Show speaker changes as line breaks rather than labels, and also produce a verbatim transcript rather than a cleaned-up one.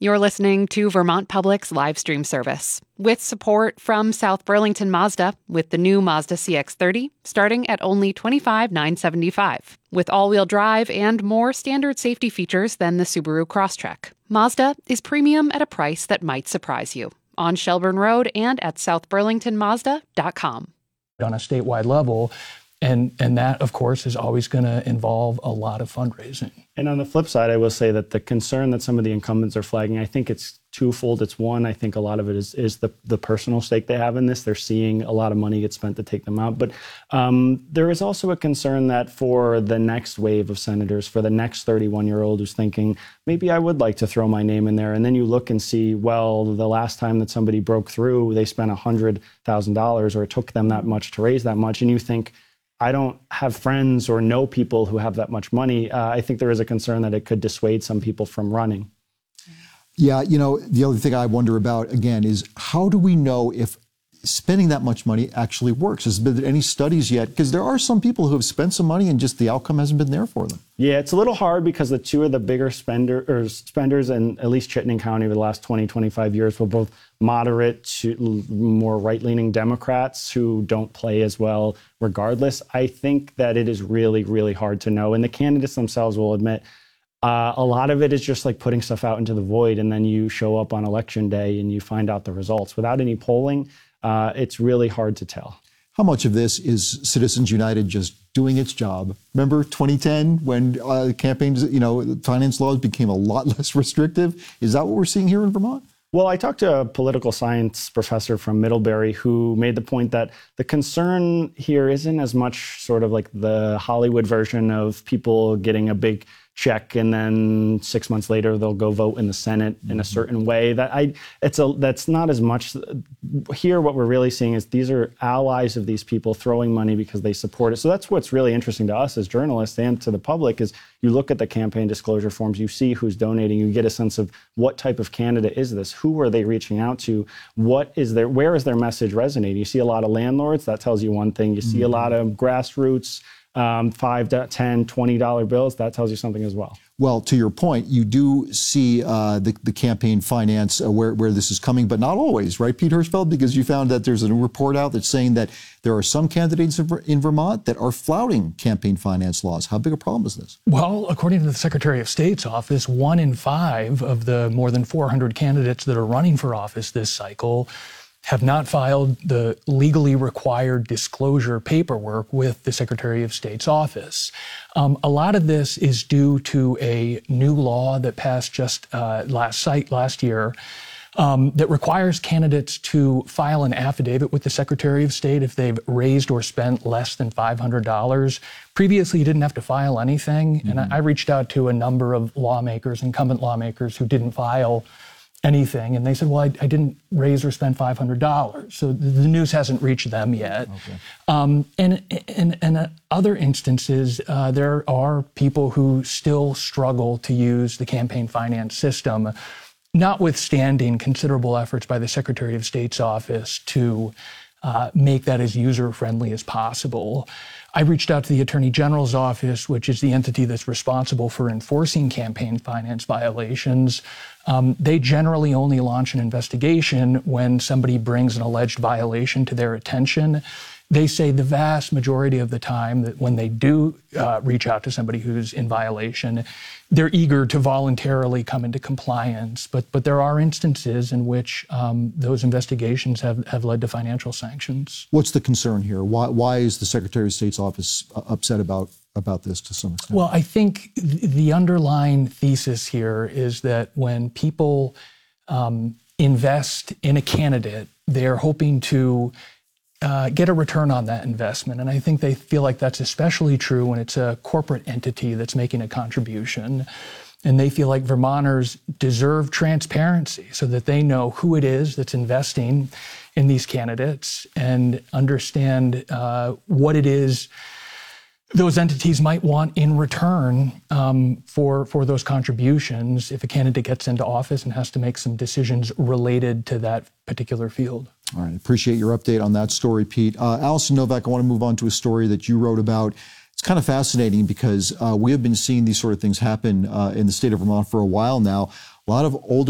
You're listening to Vermont Public's live stream service with support from South Burlington Mazda with the new Mazda C X thirty starting at only twenty-five thousand nine hundred seventy-five dollars. With all-wheel drive and more standard safety features than the Subaru Crosstrek, Mazda is premium at a price that might surprise you. On Shelburne Road and at south burlington mazda dot com.
On a statewide level, and and that, of course, is always going to involve a lot of fundraising.
And on the flip side, I will say that the concern that some of the incumbents are flagging, I think it's twofold. It's one, I think a lot of it is is the, the personal stake they have in this. They're seeing a lot of money get spent to take them out. But um, there is also a concern that for the next wave of senators, for the next thirty-one-year-old who's thinking, maybe I would like to throw my name in there. And then you look and see, well, the last time that somebody broke through, they spent one hundred thousand dollars, or it took them that much to raise that much. And you think, I don't have friends or know people who have that much money. Uh, I think there is a concern that it could dissuade some people from running.
Yeah, you know, the other thing I wonder about, again, is how do we know if spending that much money actually works? Has there been any studies yet? Because there are some people who have spent some money and just the outcome hasn't been there for them.
Yeah, it's a little hard because the two of the bigger spender, or spenders in at least Chittenden County over the last twenty, twenty-five years were both moderate to more right-leaning Democrats who don't play as well regardless. I think that it is really, really hard to know. And the candidates themselves will admit uh, a lot of it is just like putting stuff out into the void, and then you show up on election day and you find out the results. Without any polling, uh, it's really hard to tell.
How much of this is Citizens United just doing its job? Remember twenty ten when uh, campaigns, you know, finance laws became a lot less restrictive? Is that what we're seeing here in Vermont?
Well, I talked to a political science professor from Middlebury who made the point that the concern here isn't as much sort of like the Hollywood version of people getting a big check and then six months later they'll go vote in the Senate in a certain way. That I, it's a that's not as much here. What we're really seeing is these are allies of these people throwing money because they support it. So that's what's really interesting to us as journalists and to the public is you look at the campaign disclosure forms, you see who's donating, you get a sense of what type of candidate is this, who are they reaching out to, what is their, where is their message resonating? You see a lot of landlords, that tells you one thing. You see mm-hmm. a lot of grassroots. Um, five, ten, twenty dollar bills, that tells you something as well.
Well, to your point, you do see uh, the, the campaign finance uh, where, where this is coming, but not always, right, Pete Hirschfeld? Because you found that there's a new report out that's saying that there are some candidates in Vermont that are flouting campaign finance laws. How big a problem is this?
Well, according to the Secretary of State's office, one in five of the more than four hundred candidates that are running for office this cycle have not filed the legally required disclosure paperwork with the Secretary of State's office. Um, a lot of this is due to a new law that passed just uh, last site last year um, that requires candidates to file an affidavit with the Secretary of State if they've raised or spent less than five hundred dollars. Previously, you didn't have to file anything, mm-hmm. and I, I reached out to a number of lawmakers, incumbent lawmakers, who didn't file anything, and they said, well, I, I didn't raise or spend five hundred dollars. So the news hasn't reached them yet. Okay. Um, and in and other instances, uh, there are people who still struggle to use the campaign finance system, notwithstanding considerable efforts by the Secretary of State's office to uh, make that as user-friendly as possible. I reached out to the Attorney General's office, which is the entity that's responsible for enforcing campaign finance violations. Um, they generally only launch an investigation when somebody brings an alleged violation to their attention. They say the vast majority of the time that when they do uh, reach out to somebody who's in violation, they're eager to voluntarily come into compliance. But but there are instances in which um, those investigations have, have led to financial sanctions.
What's the concern here? Why why is the Secretary of State's office upset about about this to some extent?
Well, I think the underlying thesis here is that when people um, invest in a candidate, they're hoping to Uh, get a return on that investment. And I think they feel like that's especially true when it's a corporate entity that's making a contribution. And they feel like Vermonters deserve transparency so that they know who it is that's investing in these candidates and understand uh, what it is those entities might want in return um, for, for those contributions if a candidate gets into office and has to make some decisions related to that particular field.
All right, appreciate your update on that story, Pete. Uh, Allison Novak, I want to move on to a story that you wrote about. It's kind of fascinating because uh, we have been seeing these sort of things happen uh, in the state of Vermont for a while now. A lot of older